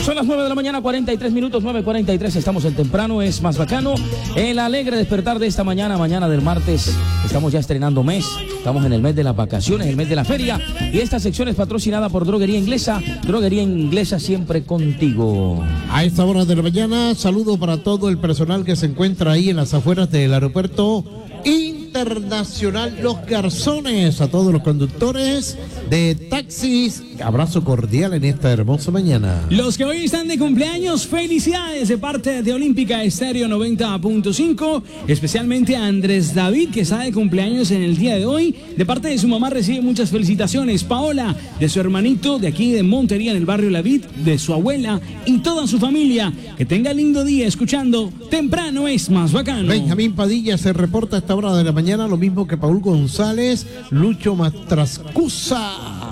Son las 9 de la mañana, 43 minutos, 9:43. Estamos en Temprano es Más Bacano. El alegre despertar de esta mañana del martes. Estamos ya estrenando mes. Estamos en el mes de las vacaciones, el mes de la feria. Y esta sección es patrocinada por Droguería Inglesa. Droguería Inglesa, siempre contigo. A esta hora de la mañana, saludo para todo el personal que se encuentra ahí en las afueras del aeropuerto internacional Los Garzones, a todos los conductores de taxis, abrazo cordial en esta hermosa mañana. Los que hoy están de cumpleaños, felicidades de parte de Olímpica Estéreo 90.5, especialmente a Andrés David, que está de cumpleaños en el día de hoy. De parte de su mamá recibe muchas felicitaciones, Paola, de su hermanito de aquí de Montería, en el barrio La Vid, de su abuela y toda su familia. Que tenga lindo día escuchando Temprano es Más Bacano. Benjamín Padilla se reporta a esta hora de la mañana, lo mismo que Paul González, Lucho Mastrascusa.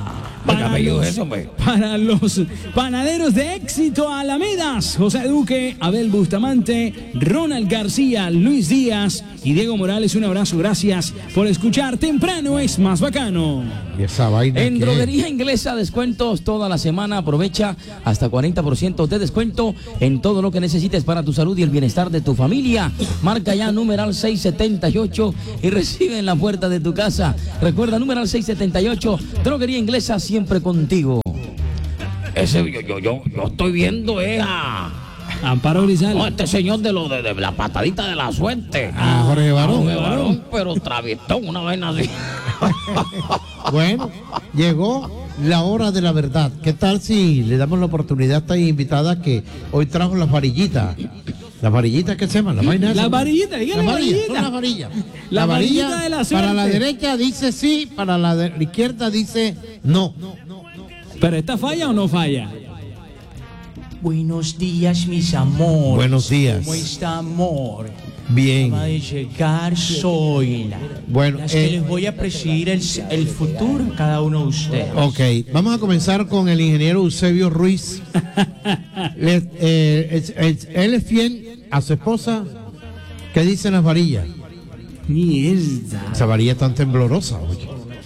Para los panaderos de Éxito Alamedas, José Duque, Abel Bustamante, Ronald García, Luis Díaz y Diego Morales, un abrazo, gracias por escuchar Temprano es Más Bacano. ¿Y esa vaina En qué? Droguería Inglesa, descuentos toda la semana, aprovecha hasta 40% de descuento en todo lo que necesites para tu salud y el bienestar de tu familia. Marca ya numeral 678 y recibe en la puerta de tu casa. Recuerda, numeral 678, Droguería Inglesa, siempre contigo. Ese yo estoy viendo Amparo Grisal. no, este señor de la patadita de la suerte. Jorge Barón. Jorge Barón, pero travistón, una vaina así. Bueno, llegó la hora de la verdad. ¿Qué tal si le damos la oportunidad a esta invitada que hoy trajo las varillitas? ¿Las varillitas qué se llaman? ¿Las vainas? Las varillitas, dígale varillita. Son las varillas. La varilla de la suerte. Para la derecha dice sí, para la izquierda dice no. ¿Pero esta falla o no falla? Buenos días, mis amores. Buenos días. ¿Cómo está, amor? Bien. Acaba de llegar Zoila. Bueno, Las que les voy a presidir el futuro a cada uno de ustedes. Ok, vamos a comenzar con el ingeniero Eusebio Ruiz. Él es fiel a su esposa. ¿Qué dicen las varillas? Mierda. Esa varilla es tan temblorosa, oye.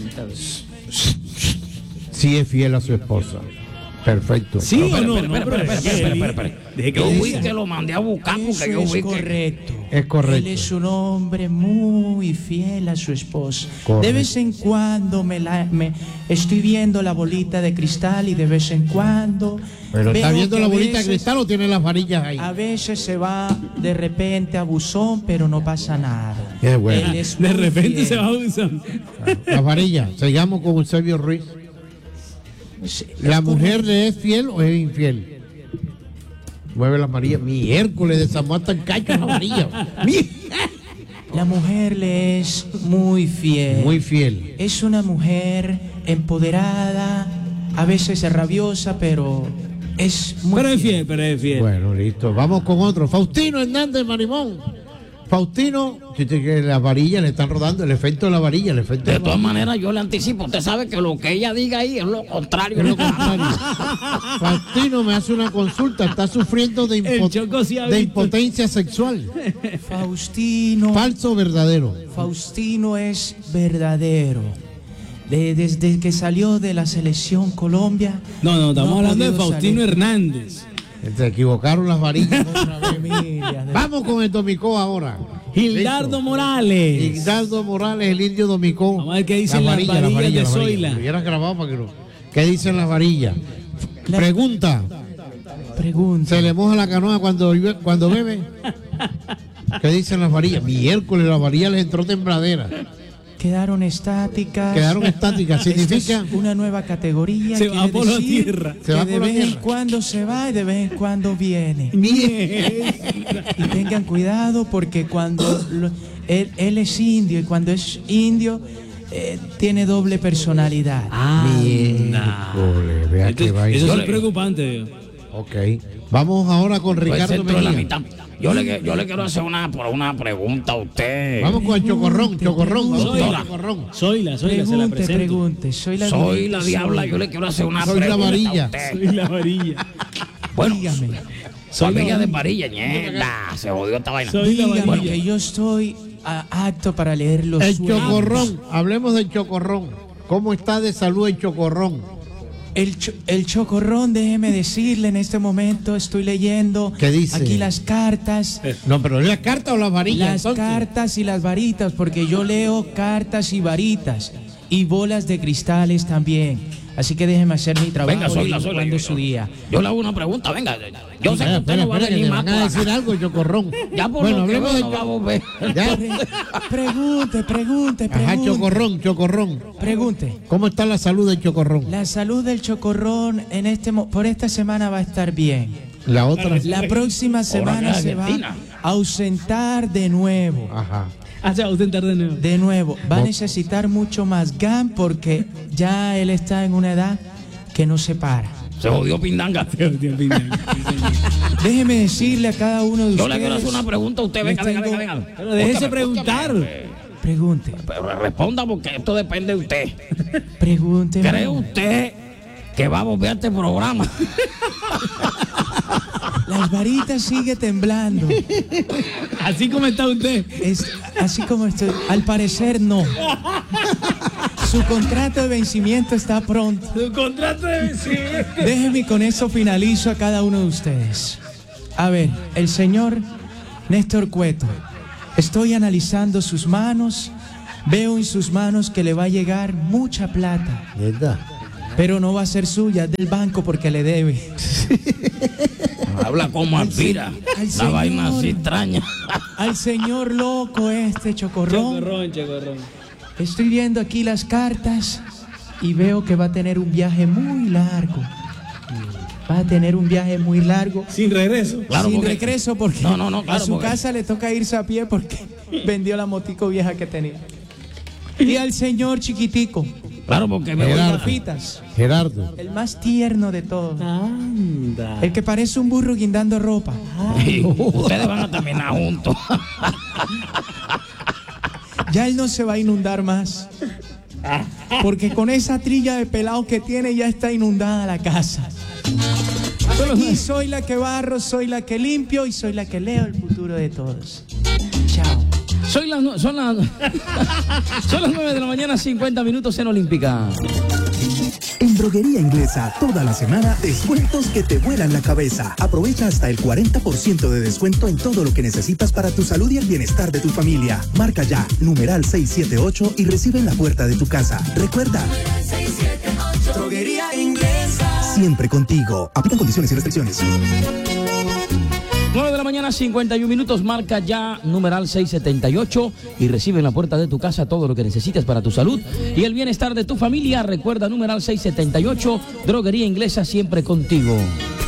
Sí es fiel a su esposa. Perfecto. ¿Sí o no? Espera. Yo vi que lo mandé a buscar porque Eso yo es vi que... correcto. Es correcto. Él es un hombre muy fiel a su esposa. Correcto. De vez en cuando me estoy viendo la bolita de cristal y de vez en cuando. Pero está veo viendo que la a bolita de veces- cristal o tiene las varillas ahí. A veces se va de repente a buzón, pero no pasa nada. Qué bueno. Él es De muy repente fiel. se va a usar. Las varillas. Sigamos con Eusebio Ruiz. Sí, ¿La mujer le es fiel o es infiel? Mueve la varilla. Miércoles de San Juan tan cacho la varilla. La mujer le es muy fiel. Muy fiel. Es una mujer empoderada, a veces es rabiosa, pero es muy Pero es fiel. Bueno, listo. Vamos con otro. Faustino Hernández Marimón. Faustino, que las varillas le están rodando, el efecto de la varilla, el efecto De todas maneras, yo le anticipo. Usted sabe que lo que ella diga ahí es lo contrario. Es lo contrario. Faustino me hace una consulta, está sufriendo de, El Choco sí ha de visto. impotencia sexual. Faustino. ¿Falso o verdadero? Faustino es verdadero. Desde que salió de la selección Colombia. No, estamos no ha hablando de podido Faustino salir. Hernández. Se equivocaron las varillas. Familia, Vamos con el Domicó ahora. Gildardo Listo. Morales. Gildardo Morales, el indio Domicó. Vamos a ver qué dicen las varillas de Zoila. Lo hubieras grabado para que no. ¿Qué dicen las varillas? Pregunta. Pregunta. ¿Se le moja la canoa cuando bebe? ¿Qué dicen las varillas? Miércoles las varillas les entró tembladera. Quedaron estáticas. Quedaron estáticas. Esta Significa es una nueva categoría. Se quiere va por la decir tierra. Se va que de por la vez en tierra. cuando se va y de vez en cuando viene. Y tengan cuidado porque cuando él es indio y cuando es indio tiene doble personalidad. Miércoles, vea qué vaina. Eso sí es preocupante. Ok. Vamos ahora con Pues Ricardo centro de la Mejía. mitad. Yo le quiero hacer una pregunta a usted. Vamos con el Chocorrón. Vamos con el Zoila. Chocorrón. Zoila, se la presento. Pregunte. Soy la Soy la Durita diabla, Zoila. yo le quiero hacer una Soy la pregunta varilla. a usted. Soy la varilla. Bueno, Dígame. varilla de varilla, ñeta. Se jodió esta vaina. Soy la Dígame varilla. que yo estoy apto para leer los El sueños. Chocorrón. Hablemos del Chocorrón. ¿Cómo está de salud el Chocorrón? El chocorrón, déjeme decirle, en este momento estoy leyendo ¿Qué dice? aquí las cartas. No, pero ¿es la carta o las varillas? Las entonces? cartas y las varitas, porque yo leo cartas y varitas y bolas de cristales también. Así que déjeme hacer mi trabajo. Venga, soy cuando es su día. Yo le hago una pregunta, venga. Yo sé que usted no va a que venir te más van a por decir acá. algo, Chocorrón. Ya por bueno, lo que hablemos veo de no vamos a ver. Pregunte. Ajá, Chocorrón. Pregunte. ¿Cómo está la salud del Chocorrón? La salud del chocorrón por esta semana va a estar bien. La otra. La próxima semana que se va Argentina. a ausentar de nuevo. Ajá. Se va a ausentar de nuevo. De nuevo, va a necesitar mucho más GAN porque ya él está en una edad que no se para. Se jodió Pindanga. Déjeme decirle a cada uno de Yo ustedes. le quiero hacer una pregunta a usted. Venga. Pero déjese preguntar. Pregunte. Pero responda porque esto depende de usted. Pregunte. ¿Cree usted que va a volver a este programa? Las varitas sigue temblando. Así como está usted. Es así como estoy. Al parecer no. Su contrato de vencimiento está pronto. Su contrato de vencimiento. Déjeme y con eso finalizo a cada uno de ustedes. A ver, el señor Néstor Cueto. Estoy analizando sus manos. Veo en sus manos que le va a llegar mucha plata. ¿Verdad? Pero no va a ser suya, es del banco porque le debe. Habla como aspira. al La señor. vaina así extraña. Al señor loco chocorrón. Chocorrón. Estoy viendo aquí las cartas y veo que va a tener un viaje muy largo. Va a tener un viaje muy largo. Sin regreso. Claro, sin porque- regreso porque No, claro, a su porque- casa le toca irse a pie porque vendió la motico vieja que tenía. Y al señor chiquitico, Claro, porque me voy Gerardo. a... gafitas, Gerardo. el más tierno de todos. Anda. El que parece un burro guindando ropa. Sí, ustedes van a terminar juntos. Ya él no se va a inundar más. Porque con esa trilla de pelado que tiene ya está inundada la casa. Aquí soy la que barro, soy la que limpio y soy la que leo el futuro de todos. Chao. Son las 9 de la mañana, 50 minutos en Olímpica. En Droguería Inglesa, toda la semana, descuentos que te vuelan la cabeza. Aprovecha hasta el 40% de descuento en todo lo que necesitas para tu salud y el bienestar de tu familia. Marca ya, numeral 678 y recibe en la puerta de tu casa. Recuerda, Droguería Inglesa. siempre contigo. Aplican condiciones y restricciones. 9 de la mañana, 51 minutos, marca ya numeral 678 y recibe en la puerta de tu casa todo lo que necesites para tu salud y el bienestar de tu familia. Recuerda numeral 678, Droguería Inglesa, siempre contigo.